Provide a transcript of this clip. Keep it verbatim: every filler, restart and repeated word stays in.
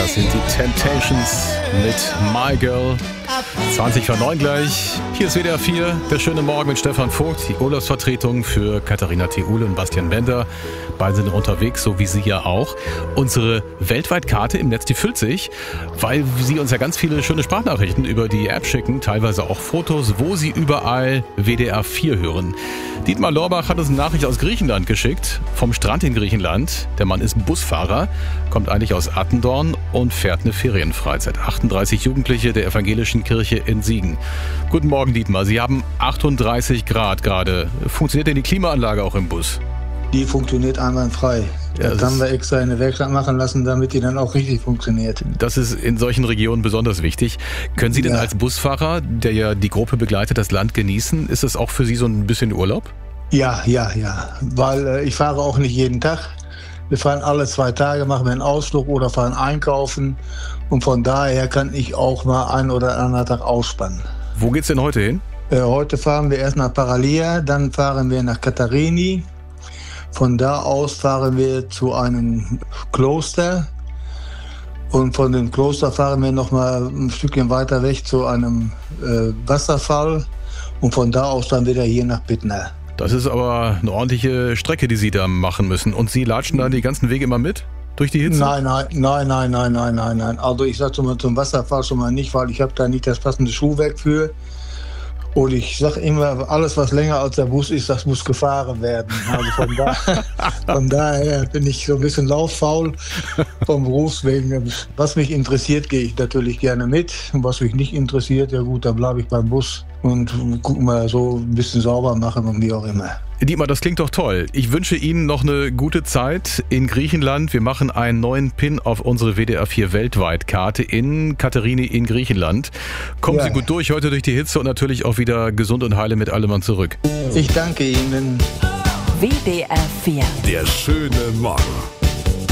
Das sind die Temptations mit My Girl. zwanzig vor neun gleich. Hier ist W D R vier, der schöne Morgen mit Stefan Vogt, die Urlaubsvertretung für Katharina Theule und Bastian Bender. Beide sind unterwegs, so wie Sie ja auch. Unsere Weltweitkarte im Netz, die füllt sich, weil Sie uns ja ganz viele schöne Sprachnachrichten über die App schicken, teilweise auch Fotos, wo Sie überall W D R vier hören. Dietmar Lorbach hat uns eine Nachricht aus Griechenland geschickt, vom Strand in Griechenland. Der Mann ist Busfahrer, kommt eigentlich aus Attendorn und fährt eine Ferienfreizeit. achtunddreißig Jugendliche der evangelischen Kirche in Siegen. Guten Morgen, Dietmar. Sie haben achtunddreißig Grad gerade. Funktioniert denn die Klimaanlage auch im Bus? Die funktioniert einwandfrei. Ja, das haben wir extra in der Werkstatt machen lassen, damit die dann auch richtig funktioniert. Das ist in solchen Regionen besonders wichtig. Können Sie denn ja als Busfahrer, der ja die Gruppe begleitet, das Land genießen? Ist das auch für Sie so ein bisschen Urlaub? Ja, ja, ja. Weil äh, ich fahre auch nicht jeden Tag. Wir fahren alle zwei Tage, machen wir einen Ausflug oder fahren einkaufen. Und von daher kann ich auch mal einen oder anderen Tag ausspannen. Wo geht's denn heute hin? Äh, heute fahren wir erst nach Paralia, dann fahren wir nach Katharini. Von da aus fahren wir zu einem Kloster und von dem Kloster fahren wir noch mal ein Stückchen weiter weg zu einem äh, Wasserfall und von da aus dann wieder hier nach Bittner. Das ist aber eine ordentliche Strecke, die Sie da machen müssen. Und Sie latschen da die ganzen Wege immer mit? Durch die Hitze? Nein, nein, nein, nein, nein, nein, nein, nein. Also ich sag zum, zum Wasserfall schon mal nicht, weil ich habe da nicht das passende Schuhwerk für. Und ich sage immer, alles was länger als der Bus ist, das muss gefahren werden. Also von, da, von daher bin ich so ein bisschen lauffaul vom Berufswegen. Was mich interessiert, gehe ich natürlich gerne mit. Und was mich nicht interessiert, ja gut, dann bleibe ich beim Bus und gucken mal so ein bisschen sauber machen und wie auch immer. Dietmar, das klingt doch toll. Ich wünsche Ihnen noch eine gute Zeit in Griechenland. Wir machen einen neuen Pin auf unsere W D R vier Weltweitkarte in Katharini in Griechenland. Kommen ja. Sie gut durch heute durch die Hitze und natürlich auch wieder gesund und heile mit allem zurück. Ich danke Ihnen. W D R vier. Der schöne Morgen.